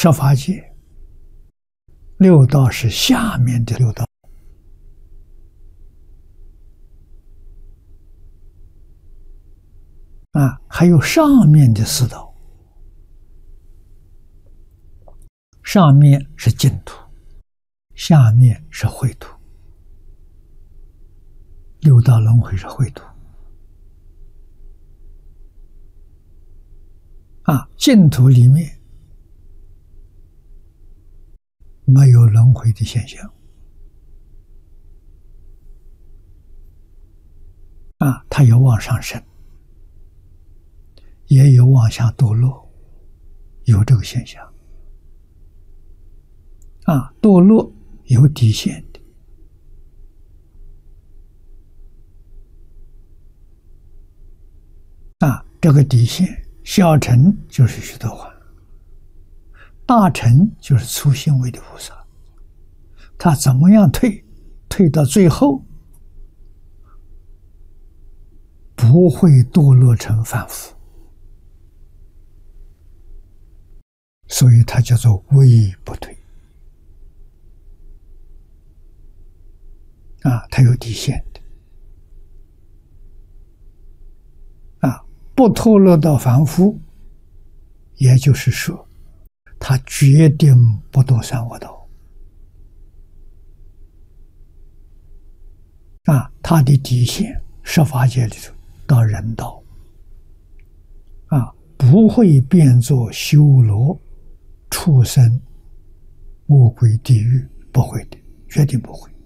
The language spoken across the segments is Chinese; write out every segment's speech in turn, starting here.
十法界，六道是下面的六道。还有上面的四道，上面是净土，下面是秽土。六道轮回是秽土。净土里面没有轮回的现象。它有往上升，也有往下堕落，有这个现象。堕落有底线的。这个底线，小乘就是须陀洹，大乘就是粗行位的菩萨。他怎么样退到最后，不会堕落成凡夫，所以它叫做微不退。它有底线的。不堕落到凡夫，也就是说，他决定不堕三恶道。他的底线，十法界里头到人道，不会变作修罗、畜生、恶鬼、地狱，不会的，决定不会。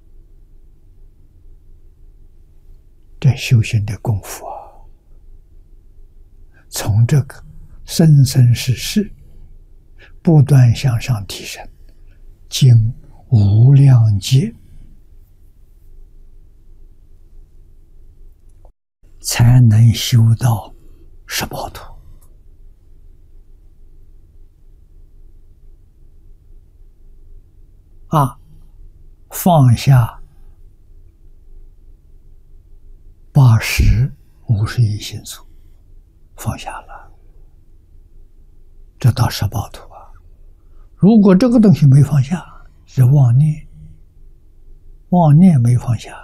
这修行的功夫从这个生生世世不断向上提升，经无量劫，才能修到十报土。放下80、50亿心所，放下了，这到十报土如果这个东西没放下，是妄念，妄念没放下，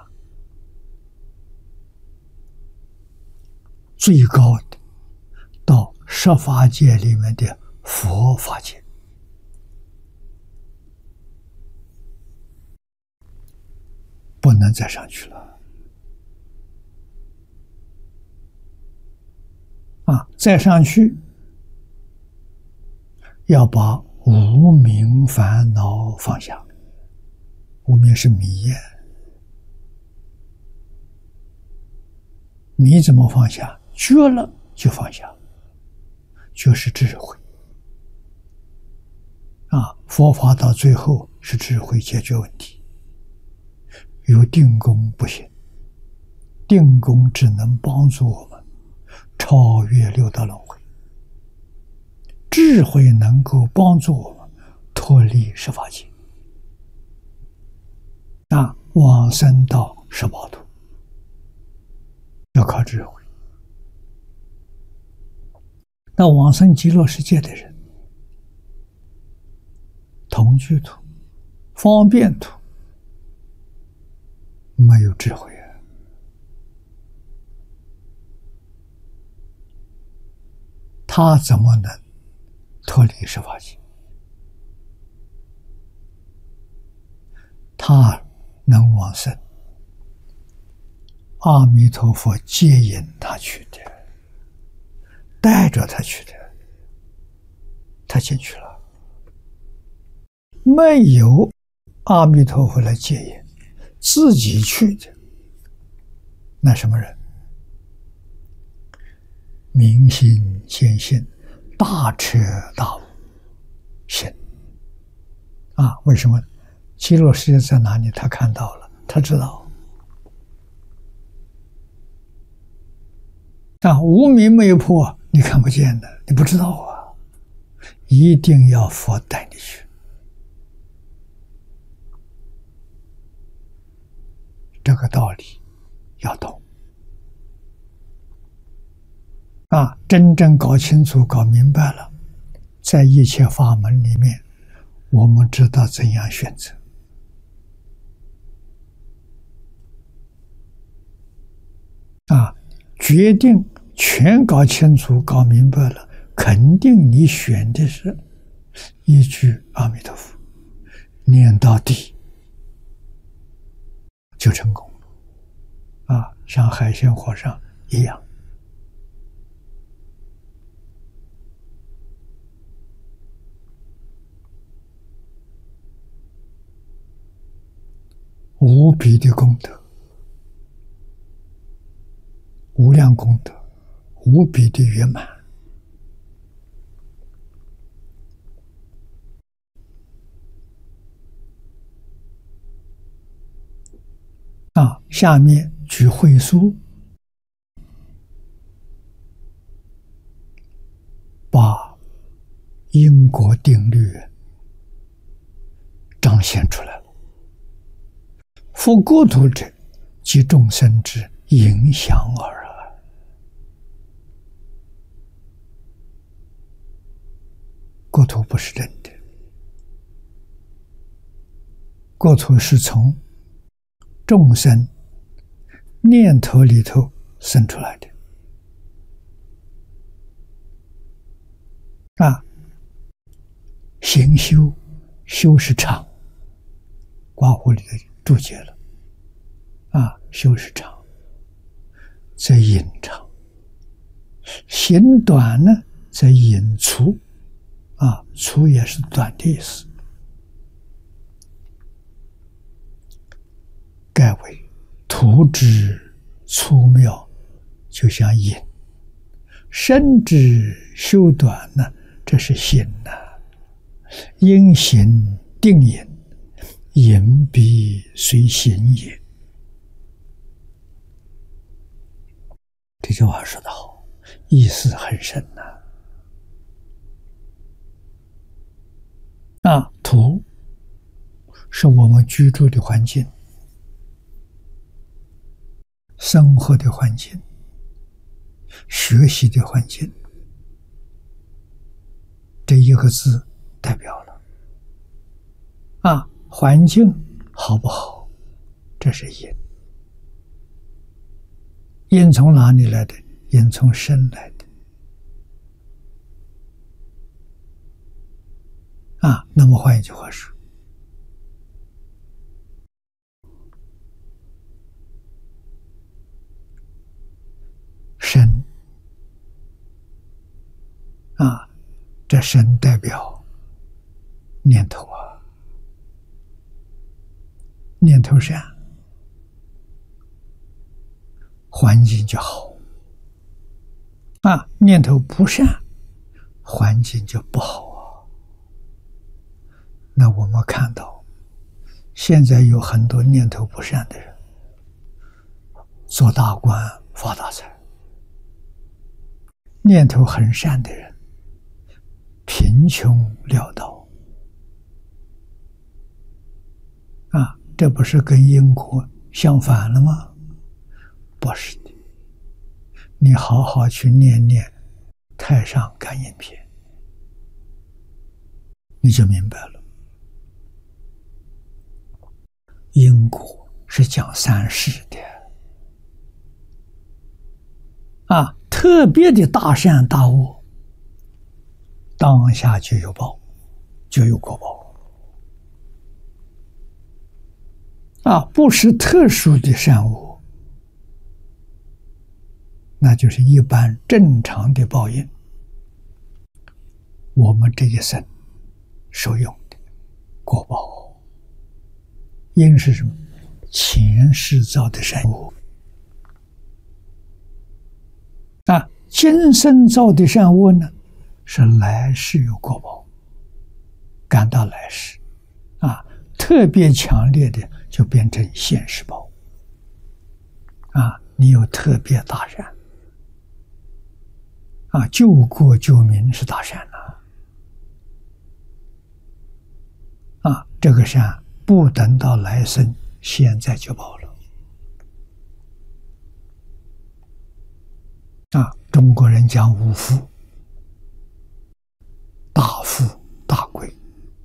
最高的到十法界里面的佛法界，不能再上去了。再上去要把无明烦恼放下。无明是迷迷怎么放下？觉了就放下，就是智慧。佛法到最后是智慧解决问题，有定功不行，定功只能帮助我们超越六道轮回，智慧能够帮助我们脱离十法界，往生到十报土，要靠智慧。那往生极乐世界的人，同居土、方便土，没有智慧他怎么能脱离十法界？他能往生，阿弥陀佛接引他去的，带着他去的，他进去了。没有阿弥陀佛来接引，自己去的，那什么人？明心见性，大彻大悟心为什么？极乐世界在哪里？他看到了，他知道。无明没有破，你看不见的，你不知道一定要佛带你去。这个道理要懂真正搞清楚、搞明白了， 在一切法门里面，我们知道怎样选择。决定全搞清楚、搞明白了，肯定你选的是一句阿弥陀佛，念到底就成功了。像海鲜和尚一样。无比的功德，无量功德，无比的圆满。下面举会疏，把因果定律彰显出来了。复国土者，即众生之影响耳。国土不是真的，国土是从众生念头里头生出来的。行修，修是常，刮胡里的注解了。修是常，则隐长；行短呢，则隐粗。粗也是短的意思。盖为图之粗妙，就像隐；身之修短呢，这是行呐。因行定隐，隐必随行也。这句话说得好，意思很深呐。土是我们居住的环境，生活的环境，学习的环境，这一个字代表了。环境好不好，这是因。因从哪里来的？因从身来的。那么换一句话说，身这身代表念头念头善，环境就好。念头不善，环境就不好。那我们看到，现在有很多念头不善的人，做大官发大财；念头很善的人，贫穷潦倒。这不是跟因果相反了吗？不是的。你好好去念念《太上感应篇》，你就明白了。因果是讲三世的，特别的大善大恶，当下就有报，就有果报。不是特殊的善恶，那就是一般正常的报应。我们这一生受用的果报，因是什么？前世造的善恶。今生造的善恶呢，是来世有果报，赶到来世，特别强烈的就变成现世报。你有特别大善，救国救民是大善这个善不等到来生，现在就报了。中国人讲五福， 大富